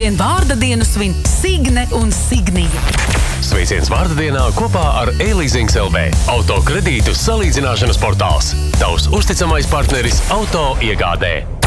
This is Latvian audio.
Šodien vārda dienu svin Signe un Signija. Sveiciens vārda dienā kopā ar e-leasings LV. Auto kredītu salīdzināšanas portāls. Tavs uzticamais partneris auto iegādē.